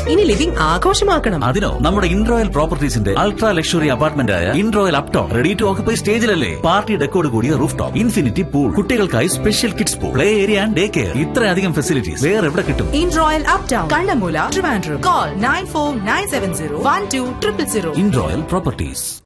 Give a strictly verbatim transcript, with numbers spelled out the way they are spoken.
ഇനി ലിവിംഗ് ആഘോഷമാക്കണം. അതിനോ നമ്മുടെ ഇൻറോയൽ പ്രോപ്പർട്ടീസിന്റെ അൾട്രാ ലക്ഷറി അപ്പാർട്ട്മെന്റ് ആയ ഇൻറോയൽ Upton ready to occupy സ്റ്റേജിലല്ലേ. Party ഡെക്കോട് കൂടിയ റൂഫ് ടോപ്പ്, ഇൻഫിനിറ്റി പൂൾ, കുട്ടികൾക്കായി special kids pool, play area and day care. ഇത്രയധികം ഫെസിലിറ്റീസ് വേറെ എവിടെ കിട്ടും? In royal uptown, Kannammoola, Trivandrum. Call nine four nine seven zero one two triple zero. ഇൻറോയൽ properties.